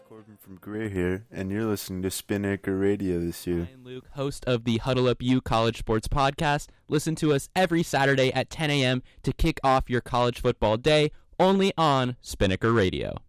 Corbin from Greer here, and you're listening to Spinnaker Radio this year. I'm Luke, host of the Huddle Up U College Sports Podcast. Listen to us every Saturday at 10 a.m. to kick off your college football day, only on Spinnaker Radio.